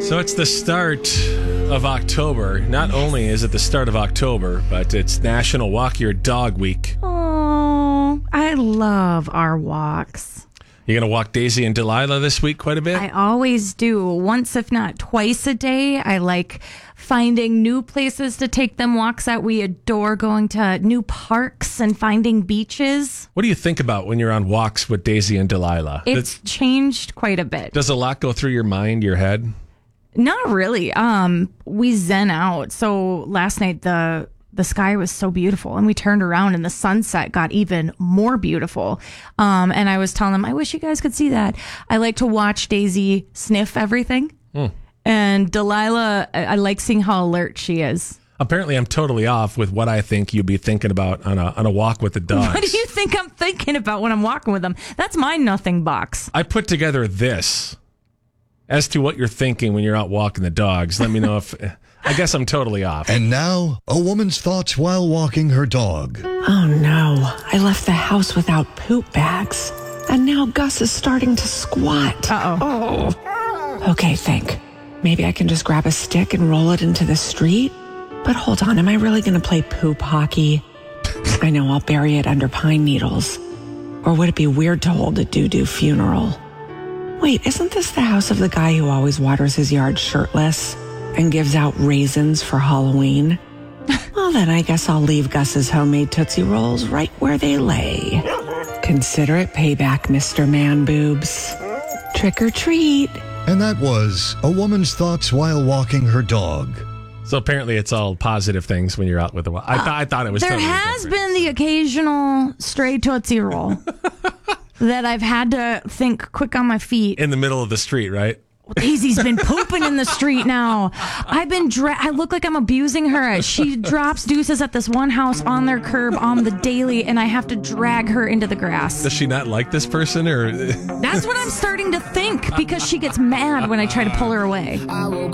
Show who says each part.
Speaker 1: So it's the start of October. Not only is it the start of October, but it's National Walk Your Dog Week.
Speaker 2: Oh, I love our walks.
Speaker 1: You going to walk Daisy and Delilah this week quite a bit?
Speaker 2: I always do. Once, if not twice a day. I like finding new places to take them walks at. We adore going to new parks and finding beaches.
Speaker 1: What do you think about when you're on walks with Daisy and Delilah?
Speaker 2: It's changed quite a bit.
Speaker 1: Does a lot go through your mind, your head?
Speaker 2: Not really. We zen out. So last night the sky was so beautiful, and we turned around and the sunset got even more beautiful. And I was telling them, I wish you guys could see that. I like to watch Daisy sniff everything. And Delilah, I like seeing how alert she is.
Speaker 1: Apparently, I'm totally off with what I think you'd be thinking about on a walk with the dogs.
Speaker 2: What do you think I'm thinking about when I'm walking with them? That's my nothing box.
Speaker 1: I put together this as to what you're thinking when you're out walking the dogs. Let me know if... I guess I'm totally off.
Speaker 3: And now, a woman's thoughts while walking her dog.
Speaker 4: Oh no, I left the house without poop bags. And now Gus is starting to squat.
Speaker 2: Uh-oh.
Speaker 4: Oh. Okay, think. Maybe I can just grab a stick and roll it into the street? But hold on, am I really going to play poop hockey? I know, I'll bury it under pine needles. Or would it be weird to hold a doo-doo funeral? Wait, isn't this the house of the guy who always waters his yard shirtless and gives out raisins for Halloween? Well, then I guess I'll leave Gus's homemade Tootsie Rolls right where they lay. Consider it payback, Mr. Man Boobs. Trick or treat.
Speaker 3: And that was a woman's thoughts while walking her dog.
Speaker 1: So apparently it's all positive things when you're out with the walk. I thought it was
Speaker 2: There
Speaker 1: totally
Speaker 2: has
Speaker 1: different.
Speaker 2: been the occasional stray Tootsie Roll that I've had to think quick on my feet.
Speaker 1: In the middle of the street, right?
Speaker 2: Daisy's been pooping in the street now. I look like I'm abusing her. She drops deuces at this one house on their curb on the daily, and I have to drag her into the grass.
Speaker 1: Does she not like this person, or?
Speaker 2: That's what I'm starting to think, because she gets mad when I try to pull her away.